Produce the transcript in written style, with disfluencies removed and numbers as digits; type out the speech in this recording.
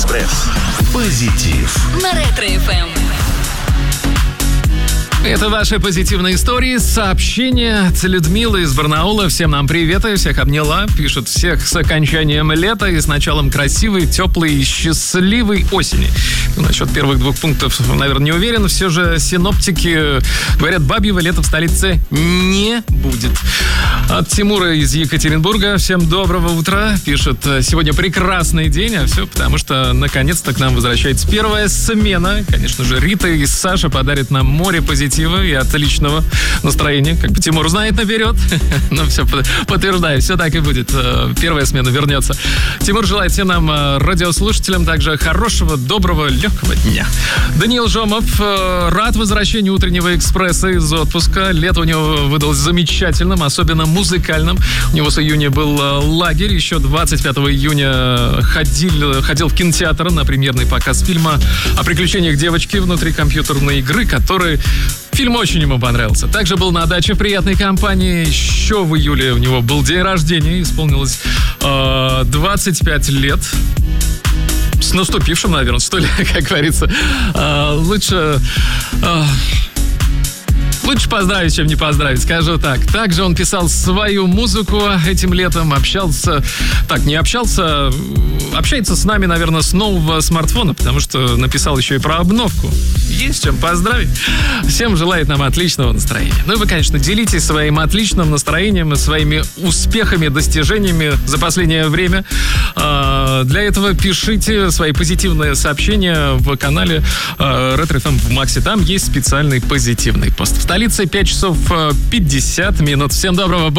Экспресс. Позитив. На Ретро-ФМ. Это ваши позитивные истории, сообщения от Людмилы из Барнаула. Всем нам привет, и всех обняла. Пишет: всех с окончанием лета и с началом красивой, теплой и счастливой осени. Насчет первых двух пунктов, наверное, не уверен. Все же синоптики говорят, бабьего лета в столице не будет. От Тимура из Екатеринбурга. Всем доброго утра. Пишет: сегодня прекрасный день, а все потому, что наконец-то к нам возвращается первая смена. Конечно же, Рита и Саша подарят нам море позитива и отличного настроения. Как бы Тимур знает наперед. Но все, подтверждаю, все так и будет. Первая смена вернется. Тимур желает всем нам, радиослушателям, также хорошего, доброго, легкого дня. Даниил Жомов рад возвращению утреннего экспресса из отпуска. Лето у него выдалось замечательным, особенно музыкальным. У него с июня был лагерь. Еще 25 июня ходил в кинотеатр на премьерный показ фильма о приключениях девочки внутри компьютерной игры, который... Фильм очень ему понравился. Также был на даче в приятной компании. Еще в июле у него был день рождения. Исполнилось 25 лет. С наступившим, наверное, что ли, как говорится. Лучше поздравить, чем не поздравить, скажу так. Также он писал свою музыку этим летом, общается с нами, наверное, с нового смартфона, потому что написал еще и про обновку. Есть чем поздравить. Всем желает нам отличного настроения. Ну и вы, конечно, делитесь своим отличным настроением и своими успехами, достижениями за последнее время. Для этого пишите свои позитивные сообщения в канале Ретро-ФМ в Максе. Там есть специальный позитивный пост. В столице 5 часов 50 минут. Всем доброго.